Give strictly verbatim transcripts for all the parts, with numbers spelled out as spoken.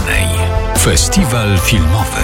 Głównej. Festiwal filmowy.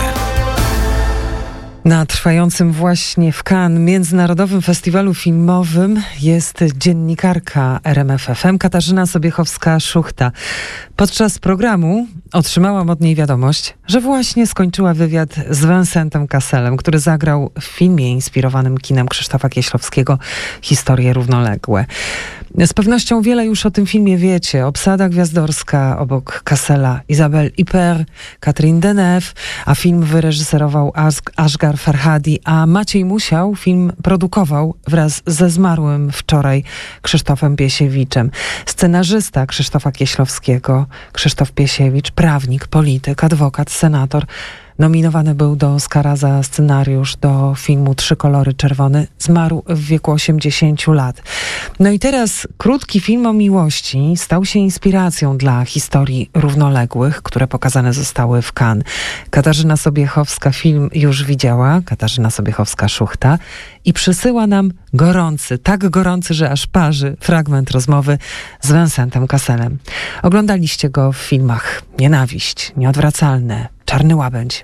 Na trwającym właśnie w Cannes Międzynarodowym Festiwalu Filmowym jest dziennikarka R M F F M Katarzyna Sobiechowska-Szuchta. Podczas programu otrzymałam od niej wiadomość, że właśnie skończyła wywiad z Vincentem Casselem, który zagrał w filmie inspirowanym kinem Krzysztofa Kieślowskiego Historie równoległe. Z pewnością wiele już o tym filmie wiecie. Obsada gwiazdorska obok Cassela, Isabelle Huppert, Catherine Deneuve, a film wyreżyserował Asghar Farhadi, a Maciej Musiał film produkował wraz ze zmarłym wczoraj Krzysztofem Piesiewiczem. Scenarzysta Krzysztofa Kieślowskiego, Krzysztof Piesiewicz, prawnik, polityk, adwokat, senator, nominowany był do Oscara za scenariusz do filmu Trzy kolory czerwony. Zmarł w wieku osiemdziesięciu lat. No i teraz krótki film o miłości stał się inspiracją dla historii równoległych, które pokazane zostały w Cannes. Katarzyna Sobiechowska film już widziała, Katarzyna Sobiechowska-Szuchta, i przysyła nam gorący, tak gorący, że aż parzy, fragment rozmowy z Vincentem Casselem. Oglądaliście go w filmach Nienawiść, Nieodwracalne, Czarny łabędź,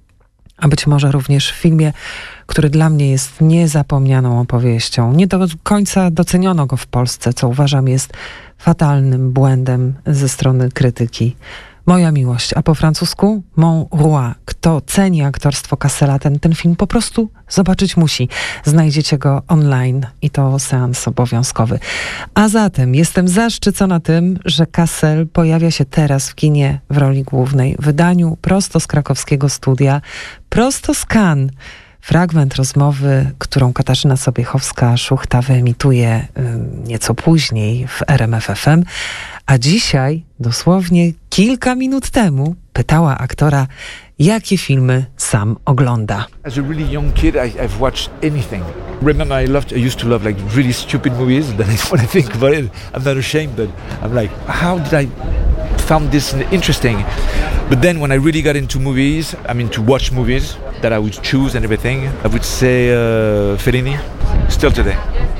a być może również w filmie, który dla mnie jest niezapomnianą opowieścią. Nie do końca doceniono go w Polsce, co uważam jest fatalnym błędem ze strony krytyki. Moja miłość, a po francusku Mon Roi. Kto ceni aktorstwo Cassela, ten, ten film po prostu zobaczyć musi. Znajdziecie go online i to seans obowiązkowy. A zatem jestem zaszczycona tym, że Cassel pojawia się teraz w kinie w roli głównej, w wydaniu prosto z krakowskiego studia, prosto z Cannes. Fragment rozmowy, którą Katarzyna Sobiechowska-Szuchta wyemituje y, nieco później w R M F F M, a dzisiaj, dosłownie kilka minut temu, pytała aktora, jakie filmy sam ogląda. As a really young kid, I, I've watched anything. Remember, I loved, I used to love like really stupid movies. Then when I think about it, I'm not ashamed, but I'm like, how did I found this interesting? But then when I really got into movies, I mean to watch movies that I would choose and everything, I would say uh, Fellini, still today.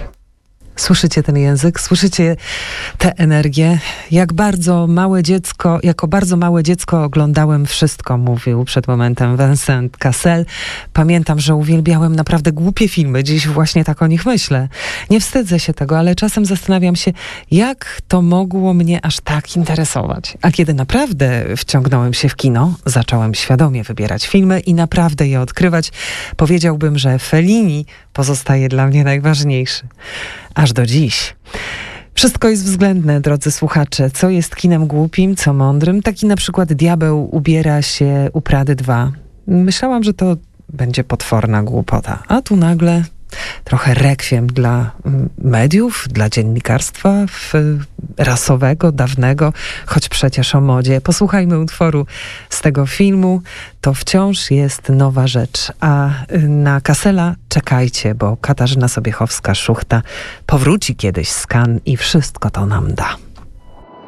Słyszycie ten język? Słyszycie tę energię? Jak bardzo małe dziecko, jako bardzo małe dziecko oglądałem wszystko, mówił przed momentem Vincent Cassel. Pamiętam, że uwielbiałem naprawdę głupie filmy. Dziś właśnie tak o nich myślę. Nie wstydzę się tego, ale czasem zastanawiam się, jak to mogło mnie aż tak interesować. A kiedy naprawdę wciągnąłem się w kino, zacząłem świadomie wybierać filmy i naprawdę je odkrywać, powiedziałbym, że Fellini pozostaje dla mnie najważniejszy. Aż do dziś. Wszystko jest względne, drodzy słuchacze. Co jest kinem głupim, co mądrym? Taki na przykład Diabeł ubiera się u Prady dwa. Myślałam, że to będzie potworna głupota. A tu nagle trochę rekwiem dla mediów, dla dziennikarstwa rasowego, dawnego, choć przecież o modzie. Posłuchajmy utworu z tego filmu. To wciąż jest nowa rzecz. A na Cassela czekajcie, bo Katarzyna Sobiechowska-Szuchta powróci kiedyś z Cannes i wszystko to nam da.